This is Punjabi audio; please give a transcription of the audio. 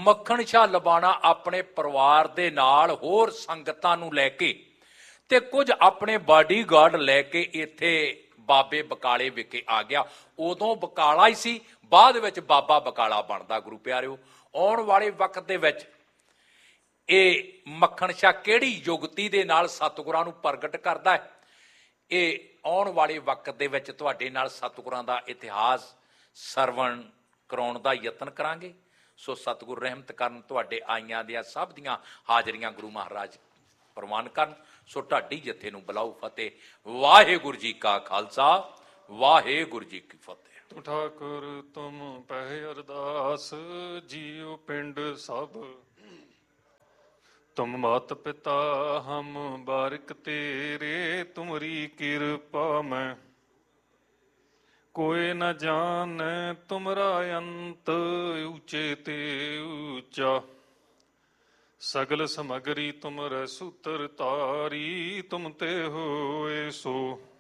ਮੱਖਣ ਸ਼ਾਹ ਲਬਾਣਾ ਆਪਣੇ ਪਰਿਵਾਰ ਦੇ ਨਾਲ ਹੋਰ ਸੰਗਤਾਂ ਨੂੰ ਲੈ ਕੇ ਤੇ ਕੁਝ ਆਪਣੇ ਬਾਡੀਗਾਰਡ ਲੈ ਕੇ ਇੱਥੇ ਬਾਬੇ ਬਕਾਲੇ ਵਿਖੇ ਆ ਗਿਆ। ਉਦੋਂ ਬਕਾਲਾ ਹੀ ਸੀ, ਬਾਅਦ ਵਿੱਚ ਬਾਬਾ ਬਕਾਲਾ ਬਣਦਾ। ਗੁਰੂ ਪਿਆਰਿਓ, ਆਉਣ ਵਾਲੇ ਵਕਤ ਦੇ ਵਿੱਚ ਇਹ ਮੱਖਣ ਸ਼ਾਹ ਕਿਹੜੀ ਯੁਗਤੀ ਦੇ ਨਾਲ ਸਤਿਗੁਰਾਂ ਨੂੰ ਪ੍ਰਗਟ ਕਰਦਾ ਹੈ, ਇਹ ਆਉਣ ਵਾਲੇ ਵਕਤ ਦੇ ਵਿੱਚ ਤੁਹਾਡੇ ਨਾਲ ਸਤਿਗੁਰਾਂ ਦਾ ਇਤਿਹਾਸ ਸਰਵਣ ਕਰਾਉਣ ਦਾ ਯਤਨ ਕਰਾਂਗੇ। ਸੋ ਸਤਿਗੁਰ ਰਹਿਮਤ ਕਰਨ, ਤੁਹਾਡੇ ਆਈਆਂ ਦੀਆਂ ਸਭ ਦੀਆਂ ਹਾਜ਼ਰੀਆਂ ਗੁਰੂ ਮਹਾਰਾਜ ਪ੍ਰਵਾਨ ਕਰਨ। ਸੋ ਢਾਡੀ ਜਥੇ ਨੂੰ ਬੁਲਾਓ ਫਤਿਹ। ਵਾਹਿਗੁਰੂ ਜੀ ਕਾ ਖਾਲਸਾ, ਵਾਹਿਗੁਰੂ ਜੀ ਕੀ ਫਤਿਹ। ਠਾਕੁਰ ਤੁਮ ਪਹਿ ਅਰਦਾਸ, ਜੀਉ ਪਿੰਡ ਸਭ ਤੁਮ ਮਾਤ ਪਿਤਾ ਹਮ ਬਾਰਿਕ ਤੇਰੇ, ਤੁਮਰੀ ਕਿਰਪਾ ਮੈਂ ਕੋਈ ਨ ਜਾਣੈ ਤੁਮਰਾ ਅੰਤ, ਉੱਚੇ ਤੇ ਉੱਚਾ ਸਗਲ ਸਮਗਰੀ ਤੁਮਰੇ ਸੂਤਰ ਤਾਰੀ, ਤੁਮ ਤੇ ਹੋਏ ਸੋ